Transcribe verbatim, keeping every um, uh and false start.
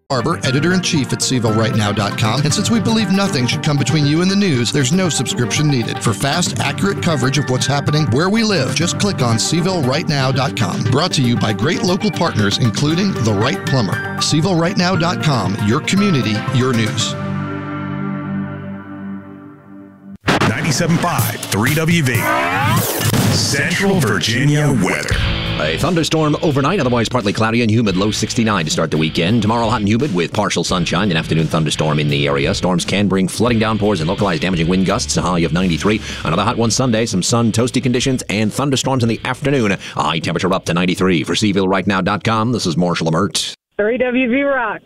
Barber, editor-in-chief at Seaville Right Now dot com, and since we believe nothing should come between you and the news, there's no subscription needed. For fast, accurate coverage of what's happening where we live, just click on Seaville Right Now dot com. Brought to you by great local partners, including The Right Plumber. Seaville Right Now dot com, your community, your news. ninety-seven point five, three W V. Central Virginia weather. A thunderstorm overnight, otherwise partly cloudy and humid, low sixty-nine to start the weekend. Tomorrow, hot and humid with partial sunshine. An afternoon thunderstorm in the area. Storms can bring flooding downpours and localized damaging wind gusts, a high of ninety-three. Another hot one Sunday, some sun, toasty conditions, and thunderstorms in the afternoon. A high temperature up to ninety-three. For Seaville Right Now dot com, this is Marshall Amert. three W V rocks.